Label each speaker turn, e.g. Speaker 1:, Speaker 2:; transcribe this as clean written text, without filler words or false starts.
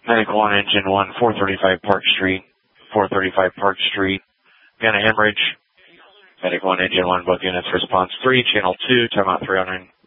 Speaker 1: Medic 1, Engine 1, 435 Park Street. 435 Park Street. Got a hemorrhage. Medic 1, Engine 1, both units, response 3, channel 2, timeout 309.